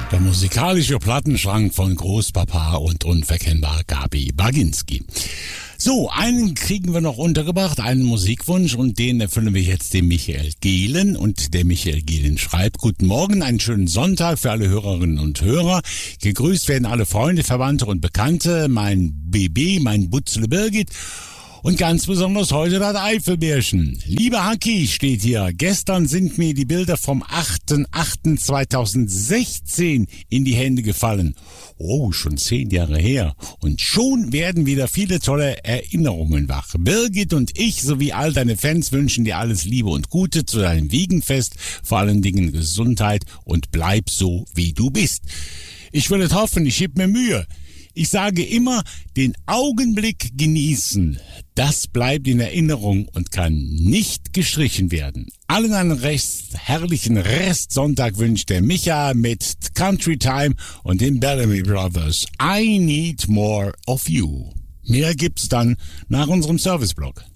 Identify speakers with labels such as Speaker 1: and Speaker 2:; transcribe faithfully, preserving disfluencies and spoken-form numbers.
Speaker 1: Der musikalische Plattenschrank von Großpapa und unverkennbar Gabi Baginski. So, einen kriegen wir noch untergebracht, einen Musikwunsch, und den erfüllen wir jetzt dem Michael Gehlen. Und der Michael Gehlen schreibt: Guten Morgen, einen schönen Sonntag für alle Hörerinnen und Hörer. Gegrüßt werden alle Freunde, Verwandte und Bekannte, mein B B, mein Butzle Birgit. Und ganz besonders heute das Eifelbärchen. Lieber Haki, steht hier, gestern sind mir die Bilder vom achter achter zweitausendsechzehn in die Hände gefallen. Oh, schon zehn Jahre her. Und schon werden wieder viele tolle Erinnerungen wach. Birgit und ich sowie all deine Fans wünschen dir alles Liebe und Gute zu deinem Wiegenfest. Vor allen Dingen Gesundheit und bleib so, wie du bist. Ich will es hoffen, ich geb mir Mühe. Ich sage immer, den Augenblick genießen. Das bleibt in Erinnerung und kann nicht gestrichen werden. Allen einen recht herrlichen Restsonntag wünscht der Micha mit Country Time und den Bellamy Brothers. I need more of you. Mehr gibt's dann nach unserem Serviceblock.